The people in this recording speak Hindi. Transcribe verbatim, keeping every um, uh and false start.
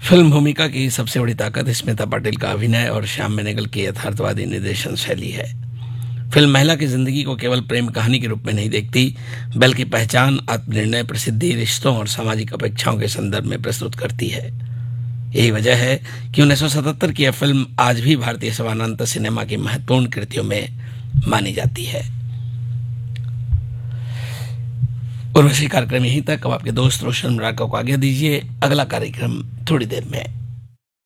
फिल्म भूमिका की सबसे बड़ी ताकत स्मिता पाटिल का अभिनय और श्याम बेनेगल की यथार्थवादी निर्देशन शैली है। फिल्म महिला की जिंदगी को केवल प्रेम कहानी के रूप में नहीं देखती, बल्कि पहचान, आत्मनिर्णय, प्रसिद्धि, रिश्तों और सामाजिक अपेक्षाओं के संदर्भ में प्रस्तुत करती है। यही वजह है कि उन्नीस सौ सतहत्तर की यह फिल्म आज भी भारतीय समानांतर सिनेमा की महत्वपूर्ण कृतियों में मानी जाती है। उर्वशी कार्यक्रम यहीं तक। अब आपके दोस्त रोशन मराका को आज्ञा दीजिए। अगला कार्यक्रम थोड़ी देर में।